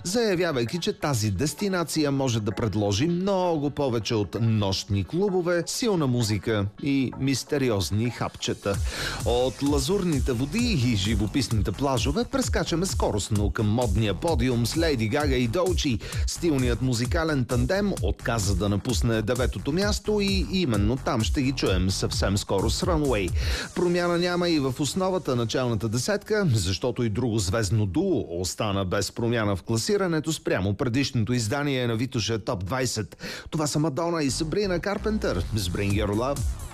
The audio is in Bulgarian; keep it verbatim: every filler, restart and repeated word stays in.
заявявайки, че тази дестинация може да предложи много повече от нощни клубове, силна музика и мистериозни хапчета. От лазурните води и живописните плажове прескачаме скоростно към модния подиум с Лейди Гага и Долчи. Стилният музикален тандем отказа да напусне деветото място и именно там ще ги чуем съвсем скоро с Runway. Промяна няма и в основата началната десетка, защото и друго звездно дуо остана без промяна в класирането спрямо предишното издание на Витоша Топ двайсет. Това са Мадона и Сабрина Карпентър с Bring Your Love.